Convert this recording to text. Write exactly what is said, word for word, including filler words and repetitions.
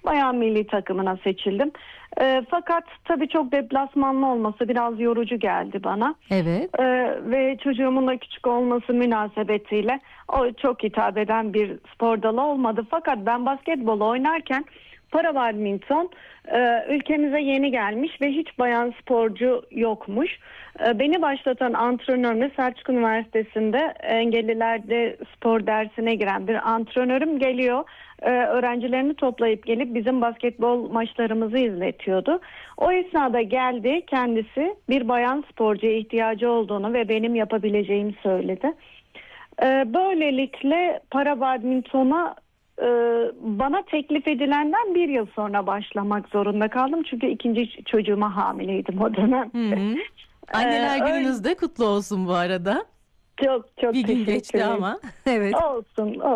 bayan milli takımına seçildim. E, fakat tabii çok deplasmanlı olması biraz yorucu geldi bana. Evet. E, ve çocuğumun da küçük olması münasebetiyle o çok hitap eden bir spor dalı olmadı. Fakat ben basketbol oynarken para badminton e, ülkemize yeni gelmiş ve hiç bayan sporcu yokmuş. E, beni başlatan antrenörüm Selçuk Üniversitesi'nde engellilerde spor dersine giren bir antrenörüm geliyor. E, öğrencilerini toplayıp gelip bizim basketbol maçlarımızı izletiyordu. O esnada geldi kendisi, bir bayan sporcuya ihtiyacı olduğunu ve benim yapabileceğimi söyledi. E, böylelikle para badmintona e, bana teklif edilenden bir yıl sonra başlamak zorunda kaldım. Çünkü ikinci çocuğuma hamileydim o dönem. Hı hı. Anneler Ee, gününüz de kutlu olsun bu arada. Çok çok Bir gün teşekkür geçti ederim. ama. Evet. Olsun, olsun.